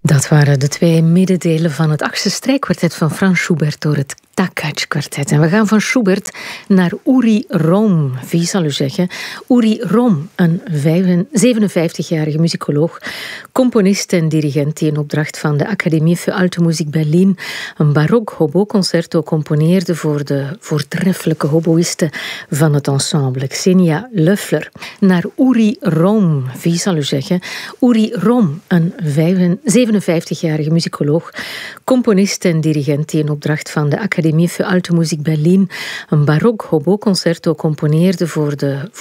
Dat waren de twee middendelen van het 8e strijkkwartet van Franz Schubert door het Takacs-kwartet. En we gaan van Schubert naar Uri Rom. Wie zal u zeggen? Uri Rom, een 57-jarige muzikoloog, componist en dirigent die in opdracht van de Academie für Alte Musik Berlin een barok hobo-concerto componeerde voor de voortreffelijke hoboïste van het ensemble, Xenia Löffler. Naar Uri Rom. Wie zal u zeggen? Uri Rom, een 57-jarige muzikoloog, componist en dirigent die in opdracht van de Academie für Alte Musik Berlin een barok hobo-concerto componeerde voor de